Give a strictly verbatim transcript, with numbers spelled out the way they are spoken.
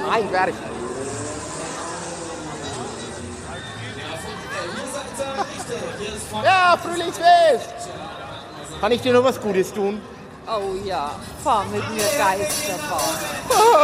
Nein, werde ich. Ja, Frühlingsfest! Kann ich dir noch was Gutes tun? Oh ja, fahr mit mir Geisterbahn.